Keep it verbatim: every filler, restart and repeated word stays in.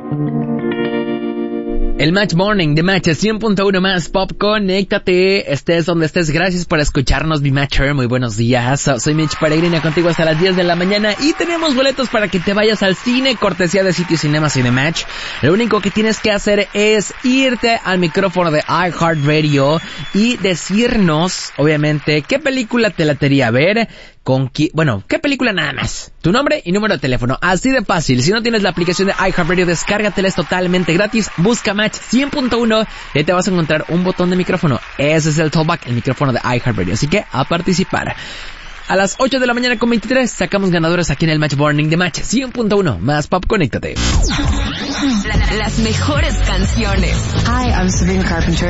El Match Morning de Match cien punto uno más Pop, conéctate, estés donde estés. Gracias por escucharnos, mi Matcher. Muy buenos días. Soy Mitch Peregrina contigo hasta las diez de la mañana y tenemos boletos para que te vayas al cine, cortesía de Sitio Cinema Cinematch. Lo único que tienes que hacer es irte al micrófono de iHeartRadio y decirnos, obviamente, qué película te latería ver. Con qui- bueno, ¿qué película nada más? Tu nombre y número de teléfono. Así de fácil. Si no tienes la aplicación de iHeartRadio, descárgatela, es totalmente gratis. Busca Match cien punto uno y ahí te vas a encontrar un botón de micrófono. Ese es el talkback, el micrófono de iHeartRadio. Así que a participar. A las ocho de la mañana con veintitrés sacamos ganadores aquí en el Match Morning de Match cien punto uno más Pop, conéctate. Las mejores canciones. Hi, I'm Sabrina Carpenter.